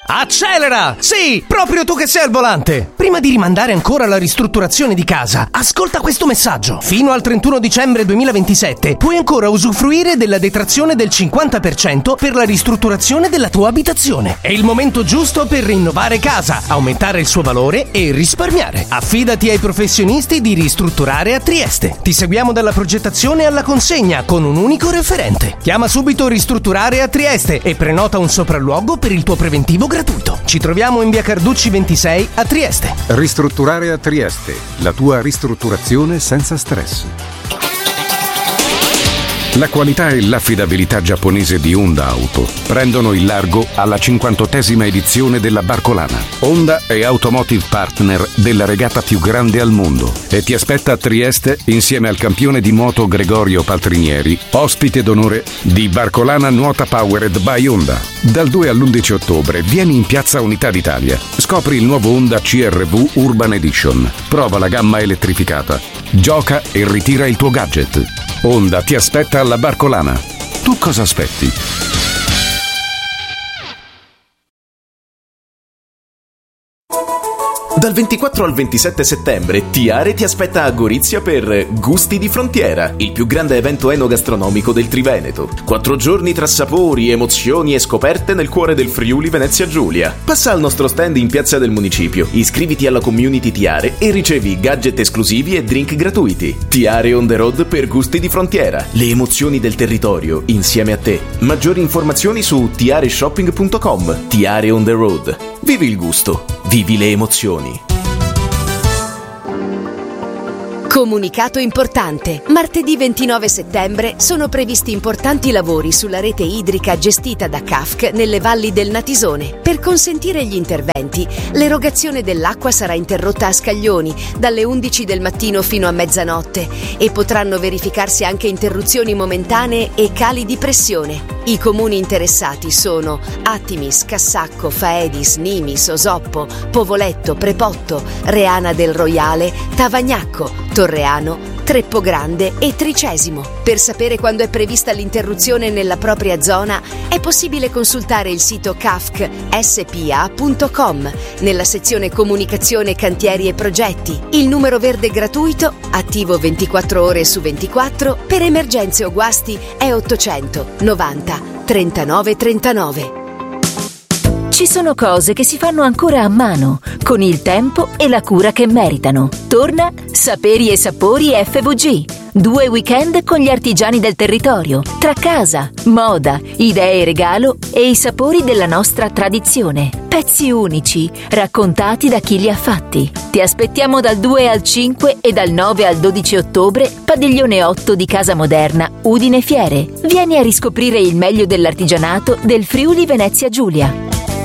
Accelera! Sì, proprio tu che sei al volante! Prima di rimandare ancora la ristrutturazione di casa, ascolta questo messaggio. Fino al 31 dicembre 2027 puoi ancora usufruire della detrazione del 50% per la ristrutturazione della tua abitazione. È il momento giusto per rinnovare casa, aumentare il suo valore e risparmiare. Affidati ai professionisti di Ristrutturare a Trieste. Ti seguiamo dalla progettazione alla consegna con un unico referente. Chiama subito Ristrutturare a Trieste e prenota un sopralluogo per il tuo preventivo gratuito. Ci troviamo in via Carducci 26 a Trieste. Ristrutturare a Trieste, la tua ristrutturazione senza stress. La qualità e l'affidabilità giapponese di Honda Auto prendono il largo alla 58esima edizione della Barcolana. Honda è Automotive Partner della regata più grande al mondo e ti aspetta a Trieste insieme al campione di moto Gregorio Paltrinieri, ospite d'onore di Barcolana Nuota Powered by Honda. Dal 2 all'11 ottobre vieni in Piazza Unità d'Italia. Scopri il nuovo Honda CR-V Urban Edition. Prova la gamma elettrificata. Gioca e ritira il tuo gadget. Honda ti aspetta alla Barcolana. Tu cosa aspetti? Dal 24 al 27 settembre Tiare ti aspetta a Gorizia per Gusti di Frontiera, il più grande evento enogastronomico del Triveneto. 4 giorni tra sapori, emozioni e scoperte nel cuore del Friuli Venezia Giulia. Passa al nostro stand in Piazza del Municipio, iscriviti alla community Tiare e ricevi gadget esclusivi e drink gratuiti. Tiare on the road per Gusti di Frontiera, le emozioni del territorio insieme a te. Maggiori informazioni su tiareshopping.com. Tiare on the road. Vivi il gusto, vivi le emozioni. Comunicato importante. Martedì 29 settembre sono previsti importanti lavori sulla rete idrica gestita da CAFC nelle valli del Natisone. Per consentire gli interventi, l'erogazione dell'acqua sarà interrotta a scaglioni dalle 11 del mattino fino a mezzanotte e potranno verificarsi anche interruzioni momentanee e cali di pressione. I comuni interessati sono Attimis, Cassacco, Faedis, Nimis, Osoppo, Povoletto, Prepotto, Reana del Roiale, Tavagnacco, Torreano, Treppo Grande e Tricesimo. Per sapere quando è prevista l'interruzione nella propria zona è possibile consultare il sito cafcspa.com nella sezione Comunicazione, Cantieri e Progetti. Il numero verde gratuito, attivo 24 ore su 24, per emergenze o guasti è 800 90 39 39. Ci sono cose che si fanno ancora a mano, con il tempo e la cura che meritano. Torna Saperi e Sapori FVG. 2 weekend con gli artigiani del territorio, tra casa, moda, idee e regalo e i sapori della nostra tradizione. Pezzi unici, raccontati da chi li ha fatti. Ti aspettiamo dal 2 al 5 e dal 9 al 12 ottobre, Padiglione 8 di Casa Moderna, Udine Fiere. Vieni a riscoprire il meglio dell'artigianato del Friuli Venezia Giulia.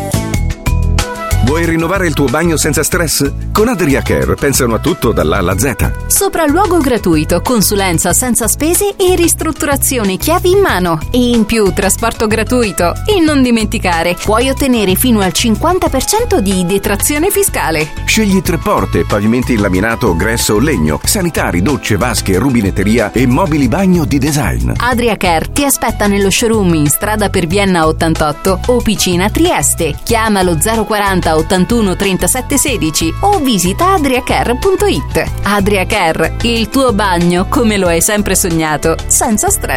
Vuoi rinnovare il tuo bagno senza stress? Con Adria Care pensano a tutto dall'A alla Z. Sopralluogo gratuito, consulenza senza spese e ristrutturazioni chiavi in mano. E in più trasporto gratuito. E non dimenticare, puoi ottenere fino al 50% di detrazione fiscale. Scegli 3 porte, pavimenti in laminato, gresso o legno, sanitari, docce, vasche, rubinetteria e mobili bagno di design. Adria Care ti aspetta nello showroom in strada per Vienna 88 o Picina Trieste. Chiamalo 040 81 37 16 o visita adriacare.it. Adria Care, il tuo bagno come lo hai sempre sognato, senza stress.